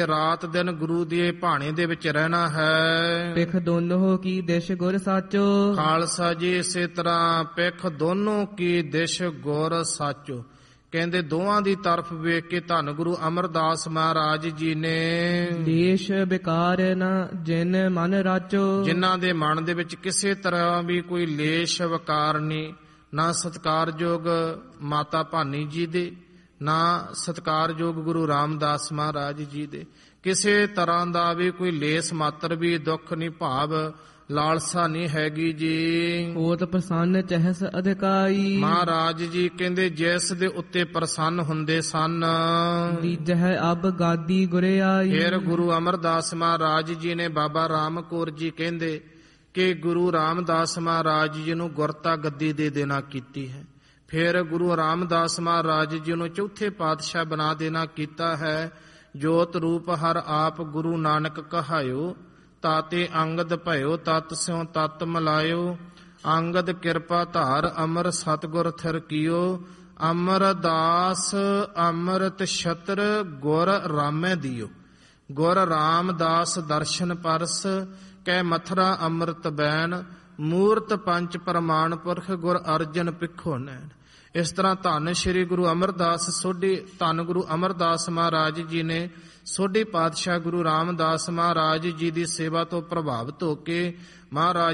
ਰਾਤ ਦਿਨ ਗੁਰੂ ਦੇ ਭਾਣੇ ਦੇ ਵਿੱਚ ਰਹਿਣਾ ਹੈ। ਪਿਖ ਦੋਨੋਂ ਕੀ ਦਿਸ਼ ਗੁਰ ਸਾਚੋ, ਖਾਲਸਾ ਜੀ ਇਸੇ ਤਰ੍ਹਾਂ ਪਿਖ ਦੋਨੋਂ ਕੀ ਦਿਸ਼ ਗੁਰ ਸਾਚੋ। ਕਹਿੰਦੇ ਦੋਹਾਂ ਦੀ ਤਰਫ ਵੇਖ ਕੇ ਧੰਨ ਗੁਰੂ ਅਮਰਦਾਸ ਮਹਾਰਾਜ ਜੀ ਨੇ ਦੇਸ਼ ਵਿਕਾਰ ਨ ਜਿਨ ਮਨ ਰਾਚੋ, ਜਿਨ੍ਹਾਂ ਦੇ ਮਨ ਦੇ ਵਿੱਚ ਕਿਸੇ ਤਰ੍ਹਾਂ ਵੀ ਕੋਈ ਲੇਸ਼ ਵਿਕਾਰ ਨਹੀਂ, ਨਾ ਸਤਿਕਾਰਯੋਗ ਮਾਤਾ ਭਾਨੀ ਜੀ ਦੇ, ਨਾ ਸਤਿਕਾਰਯੋਗ ਗੁਰੂ ਰਾਮਦਾਸ ਮਹਾਰਾਜ ਜੀ ਦੇ, ਕਿਸੇ ਤਰ੍ਹਾਂ ਦਾ ਵੀ ਕੋਈ ਲੇਸ ਮਾਤਰ ਵੀ ਦੁੱਖ ਨਹੀਂ, ਭਾਵ ਲਾਲਸਾ ਨਹੀਂ ਹੈਗੀ ਜੀ। ਹੋਤ ਪ੍ਰਸੰਨ ਚਹਿਸ ਅਧਿਕਾਈ, ਮਹਾਰਾਜ ਜੀ ਕਹਿੰਦੇ ਜਿਸ ਦੇ ਉੱਤੇ ਪ੍ਰਸੰਨ ਹੁੰਦੇ ਸਨ, ਦੀਜਹ ਅਬ ਗਾਦੀ ਗੁਰੇ ਆਈ। ਫਿਰ ਗੁਰੂ ਅਮਰਦਾਸ ਮਹਾਰਾਜ ਜੀ ਨੇ ਬਾਬਾ ਰਾਮ ਕੌਰ ਜੀ ਕਹਿੰਦੇ ਕਿ ਗੁਰੂ ਰਾਮਦਾਸ ਮਹਾਰਾਜ ਜੀ ਨੂੰ ਗੁਰਤਾ ਗੱਦੀ ਦੇ ਦੇਣਾ ਕੀਤੀ ਹੈ। ਫਿਰ ਗੁਰੂ ਰਾਮਦਾਸ ਮਹਾਰਾਜ ਜੀ ਨੂੰ ਚੌਥੇ ਪਾਤਸ਼ਾਹ ਬਣਾ ਦੇਣਾ ਕੀਤਾ ਹੈ। ਜੋਤ ਰੂਪ ਹਰ ਆਪ ਗੁਰੂ ਨਾਨਕ ਕਹਾਇਓ, ਤਾਤੇ ਅੰਗਦ ਭਇਓ ਤਤ ਸਿਉ ਤਤ ਮਲਾਇਓ। ਅੰਗਦ ਕਿਰਪਾ ਧਾਰ ਅਮਰ ਸਤਿਗੁਰ ਥਿਰ ਕੀਓ, ਅਮਰਦਾਸ ਅੰਮ੍ਰਿਤ ਛਤਰ ਗੁਰ ਰਾਮੈ ਦਿਓ। ਗੁਰ ਰਾਮਦਾਸ ਦਰਸ਼ਨ ਪਰਸ, ਕੈ ਮਥਰਾ ਅੰਮ੍ਰਿਤ ਬੈਨ। ਮੂਰਤ ਪੰਚ ਪ੍ਰਮਾਣ ਪੁਰਖ, ਗੁਰ ਅਰਜਨ ਪਿੱਖੋ ਨੈਣ। ਇਸ ਤਰ੍ਹਾਂ ਧੰਨ ਸ਼੍ਰੀ ਗੁਰੂ ਅਮਰਦਾਸ ਸੋਢੀ, ਧੰਨ ਗੁਰੂ ਅਮਰਦਾਸ ਮਹਾਰਾਜ ਜੀ ਨੇ ਸੋਢੀ ਪਾਤਸ਼ਾਹ ਗੁਰੂ ਰਾਮਦਾਸ ਮਹਾਰਾਜ ਜੀ ਦੀ ਸੇਵਾ ਤੋਂ ਪ੍ਰਭਾਵਿਤ ਹੋ ਕੇ ਮਹਾਰਾਜ